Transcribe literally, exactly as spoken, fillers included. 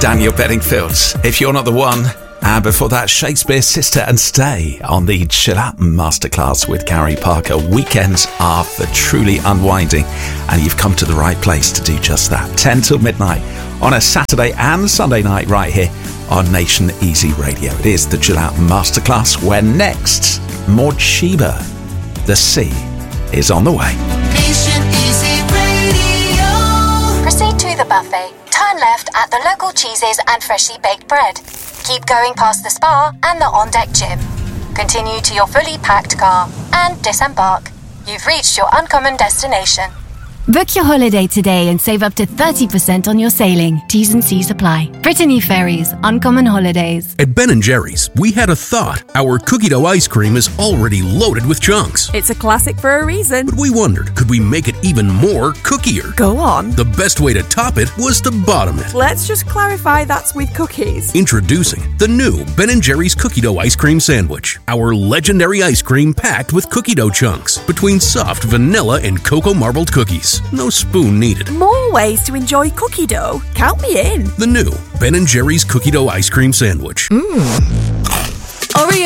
Daniel Bedingfield, If You're Not the One. And before that, Shakespeare, Sister and Stay on the Chill Out Masterclass with Gary Parker. Weekends are for truly unwinding, and you've come to the right place to do just that. ten till midnight on a Saturday and Sunday night right here on Nation Easy Radio. It is the Chill Out Masterclass, where next, more Chiba. The sea is on the way. Nation Easy Radio. Proceed to the buffet. Turn left at the local cheeses and freshly baked bread. Keep going past the spa and the on-deck gym. Continue to your fully packed car and disembark. You've reached your uncommon destination. Book your holiday today and save up to thirty percent on your sailing. T's and C's apply. Brittany Ferries, Uncommon Holidays. At Ben and Jerry's, we had a thought. Our cookie dough ice cream is already loaded with chunks. It's a classic for a reason. But we wondered, could we make it even more cookier? Go on. The best way to top it was to bottom it. Let's just clarify that's with cookies. Introducing the new Ben and Jerry's cookie dough ice cream sandwich. Our legendary ice cream packed with cookie dough chunks between soft vanilla and cocoa marbled cookies. No spoon needed. More ways to enjoy cookie dough. Count me in. The new Ben and Jerry's cookie dough ice cream sandwich. Mmm.